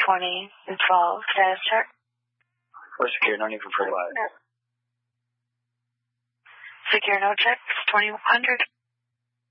20 and 12. Status check. We're secure, no need for fertilizer. Secure, no check. 2100.